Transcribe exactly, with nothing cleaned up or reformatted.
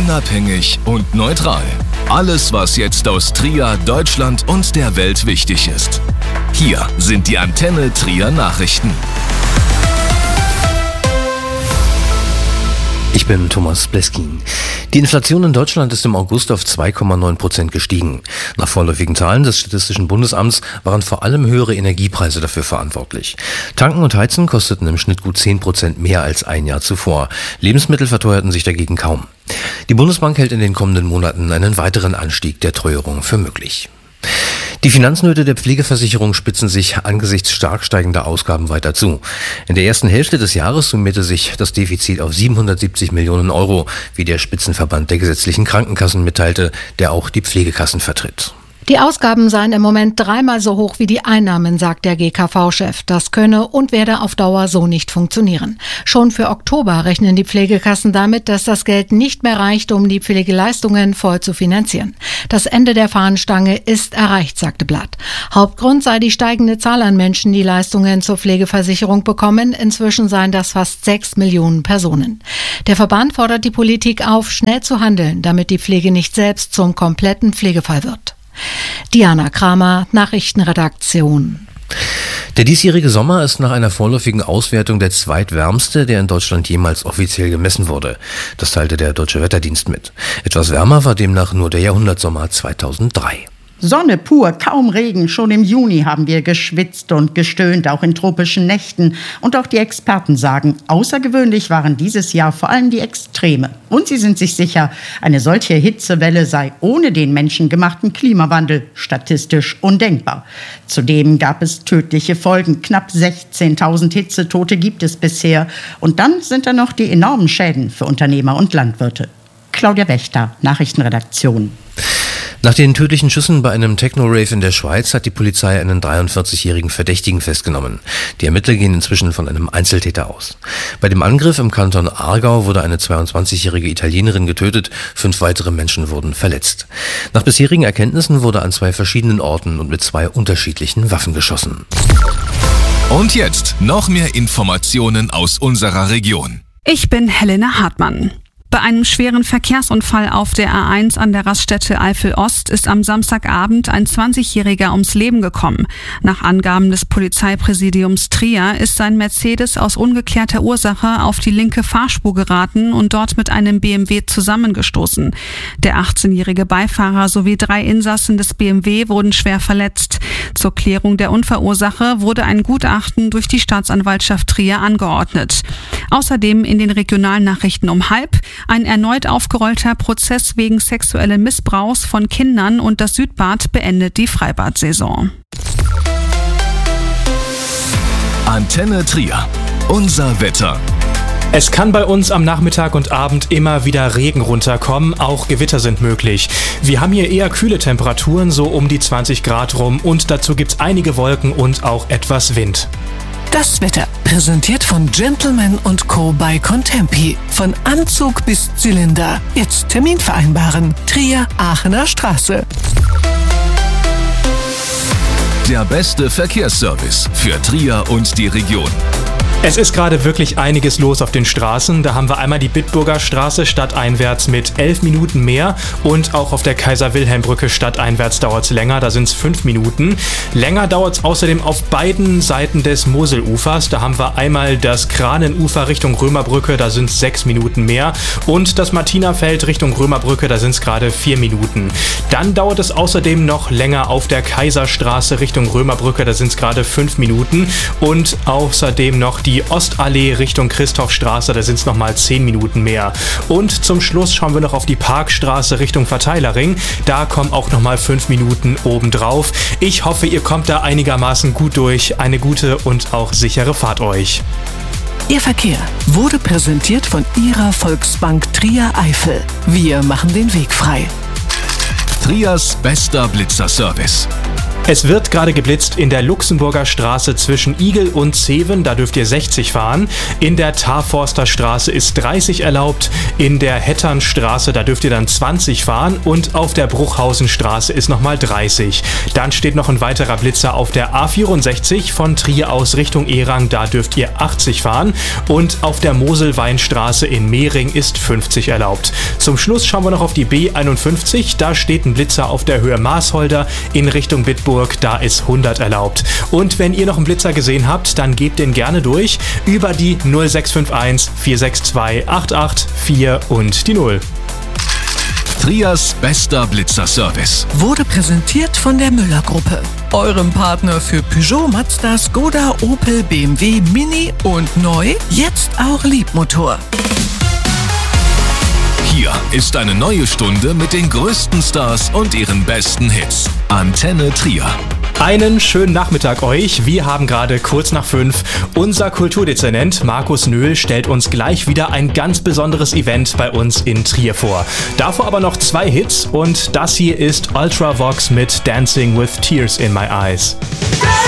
unabhängig und neutral. Alles, was jetzt aus Trier, Deutschland und der Welt wichtig ist. Hier sind die Antenne Trier Nachrichten. Ich bin Thomas Bleskin. Die Inflation in Deutschland ist im August auf zwei Komma neun Prozent gestiegen. Nach vorläufigen Zahlen des Statistischen Bundesamts waren vor allem höhere Energiepreise dafür verantwortlich. Tanken und Heizen kosteten im Schnitt gut zehn Prozent mehr als ein Jahr zuvor. Lebensmittel verteuerten sich dagegen kaum. Die Bundesbank hält in den kommenden Monaten einen weiteren Anstieg der Teuerung für möglich. Die Finanznöte der Pflegeversicherung spitzen sich angesichts stark steigender Ausgaben weiter zu. In der ersten Hälfte des Jahres summierte sich das Defizit auf siebenhundertsiebzig Millionen Euro, wie der Spitzenverband der gesetzlichen Krankenkassen mitteilte, der auch die Pflegekassen vertritt. Die Ausgaben seien im Moment dreimal so hoch wie die Einnahmen, sagt der G K V-Chef. Das könne und werde auf Dauer so nicht funktionieren. Schon für Oktober rechnen die Pflegekassen damit, dass das Geld nicht mehr reicht, um die Pflegeleistungen voll zu finanzieren. Das Ende der Fahnenstange ist erreicht, sagte Blatt. Hauptgrund sei die steigende Zahl an Menschen, die Leistungen zur Pflegeversicherung bekommen. Inzwischen seien das fast sechs Millionen Personen. Der Verband fordert die Politik auf, schnell zu handeln, damit die Pflege nicht selbst zum kompletten Pflegefall wird. Diana Kramer, Nachrichtenredaktion. Der diesjährige Sommer ist nach einer vorläufigen Auswertung der zweitwärmste, der in Deutschland jemals offiziell gemessen wurde. Das teilte der Deutsche Wetterdienst mit. Etwas wärmer war demnach nur der Jahrhundertsommer zweitausenddrei. Sonne pur, kaum Regen. Schon im Juni haben wir geschwitzt und gestöhnt, auch in tropischen Nächten. Und auch die Experten sagen, außergewöhnlich waren dieses Jahr vor allem die Extreme. Und sie sind sich sicher, eine solche Hitzewelle sei ohne den menschengemachten Klimawandel statistisch undenkbar. Zudem gab es tödliche Folgen. Knapp sechzehntausend Hitzetote gibt es bisher. Und dann sind da noch die enormen Schäden für Unternehmer und Landwirte. Claudia Wächter, Nachrichtenredaktion. Nach den tödlichen Schüssen bei einem Techno-Rave in der Schweiz hat die Polizei einen dreiundvierzigjährigen Verdächtigen festgenommen. Die Ermittler gehen inzwischen von einem Einzeltäter aus. Bei dem Angriff im Kanton Aargau wurde eine zweiundzwanzigjährige Italienerin getötet, fünf weitere Menschen wurden verletzt. Nach bisherigen Erkenntnissen wurde an zwei verschiedenen Orten und mit zwei unterschiedlichen Waffen geschossen. Und jetzt noch mehr Informationen aus unserer Region. Ich bin Helena Hartmann. Bei einem schweren Verkehrsunfall auf der A eins an der Raststätte Eifel-Ost ist am Samstagabend ein zwanzigjähriger ums Leben gekommen. Nach Angaben des Polizeipräsidiums Trier ist sein Mercedes aus ungeklärter Ursache auf die linke Fahrspur geraten und dort mit einem B M W zusammengestoßen. Der achtzehnjährige Beifahrer sowie drei Insassen des B M W wurden schwer verletzt. Zur Klärung der Unfallursache wurde ein Gutachten durch die Staatsanwaltschaft Trier angeordnet. Außerdem in den Regionalnachrichten um halb ein erneut aufgerollter Prozess wegen sexuellen Missbrauchs von Kindern und das Südbad beendet die Freibad-Saison. Antenne Trier. Unser Wetter. Es kann bei uns am Nachmittag und Abend immer wieder Regen runterkommen, auch Gewitter sind möglich. Wir haben hier eher kühle Temperaturen, so um die zwanzig Grad rum, und dazu gibt's einige Wolken und auch etwas Wind. Das Wetter, präsentiert von Gentleman und Co. bei Contempi. Von Anzug bis Zylinder. Jetzt Termin vereinbaren. Trier, Aachener Straße. Der beste Verkehrsservice für Trier und die Region. Es ist gerade wirklich einiges los auf den Straßen. Da haben wir einmal die Bitburger Straße stadteinwärts mit elf Minuten mehr und auch auf der Kaiser-Wilhelm-Brücke stadteinwärts dauert es länger, da sind es fünf Minuten. Länger dauert es außerdem auf beiden Seiten des Moselufers. Da haben wir einmal das Kranenufer Richtung Römerbrücke, da sind es sechs Minuten mehr, und das Martinerfeld Richtung Römerbrücke, da sind es gerade vier Minuten. Dann dauert es außerdem noch länger auf der Kaiserstraße Richtung Römerbrücke, da sind es gerade fünf Minuten, und außerdem noch die Die Ostallee Richtung Christophstraße, da sind es nochmal zehn Minuten mehr. Und zum Schluss schauen wir noch auf die Parkstraße Richtung Verteilerring. Da kommen auch nochmal fünf Minuten obendrauf. Ich hoffe, ihr kommt da einigermaßen gut durch. Eine gute und auch sichere Fahrt euch. Ihr Verkehr wurde präsentiert von Ihrer Volksbank Trier Eifel. Wir machen den Weg frei. Triers bester Blitzerservice. Es wird gerade geblitzt in der Luxemburger Straße zwischen Igel und Zeven, da dürft ihr sechzig fahren. In der Tarforster Straße ist dreißig erlaubt, in der Hetternstraße, da dürft ihr dann zwanzig fahren und auf der Bruchhausenstraße ist nochmal dreißig. Dann steht noch ein weiterer Blitzer auf der A vierundsechzig von Trier aus Richtung Erang, da dürft ihr achtzig fahren und auf der Moselweinstraße in Mehring ist fünfzig erlaubt. Zum Schluss schauen wir noch auf die B einundfünfzig, da steht ein Blitzer auf der Höhe Maasholder in Richtung Bitburg, da ist hundert erlaubt. Und wenn ihr noch einen Blitzer gesehen habt, dann gebt den gerne durch über die null sechs fünf eins vier sechs zwei acht acht vier und die null. Trias bester Blitzerservice wurde präsentiert von der Müller-Gruppe, eurem Partner für Peugeot, Mazda, Skoda, Opel, B M W, Mini und neu, jetzt auch Liebmotor. Hier ist eine neue Stunde mit den größten Stars und ihren besten Hits. Antenne Trier. Einen schönen Nachmittag euch. Wir haben gerade kurz nach fünf. Unser Kulturdezernent Markus Nöhl stellt uns gleich wieder ein ganz besonderes Event bei uns in Trier vor. Davor aber noch zwei Hits und das hier ist Ultravox mit Dancing with Tears in My Eyes.